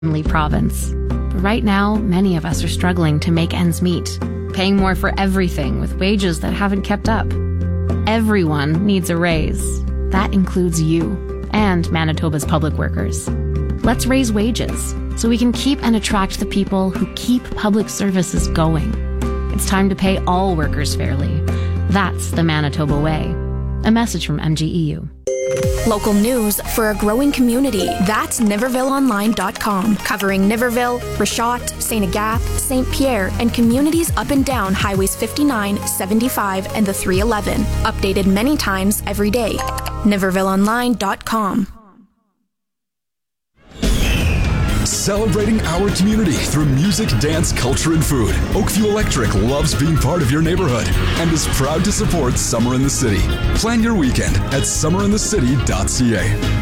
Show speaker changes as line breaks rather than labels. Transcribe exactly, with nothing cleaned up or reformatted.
Family province. But right now, many of us are struggling to make ends meet, paying more for everything with wages that haven't kept up. Everyone needs a raise. That includes you and Manitoba's public workers. Let's raise wages so we can keep and attract the people who keep public services going. It's time to pay all workers fairly. That's the Manitoba way. A message from M G E U.
Local news for a growing community. That's Niverville Online dot com, covering Niverville, Richat, Saint Agathe, Saint Pierre, and communities up and down Highways fifty-nine, seventy-five, and the three eleven. Updated many times every day. Niverville Online dot com.
Celebrating our community through music, dance, culture, and food. Oakview Electric loves being part of your neighborhood and is proud to support Summer in the City. Plan your weekend at summer in the city dot c a.